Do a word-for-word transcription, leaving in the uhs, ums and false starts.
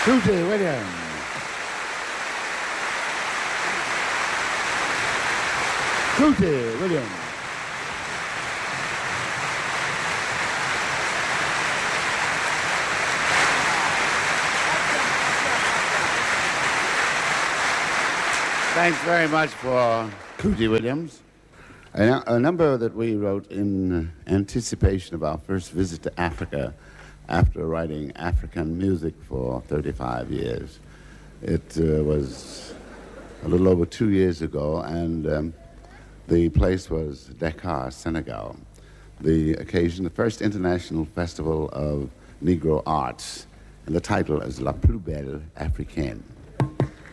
Cootie Williams. Cootie Williams. Thanks very much for Cootie Williams. A, a number that we wrote in anticipation of our first visit to Africa after writing African music for thirty-five years. It uh, was a little over two years ago, and um, the place was Dakar, Senegal. The occasion, the first international festival of Negro arts, and the title is La Plus Belle Africaine.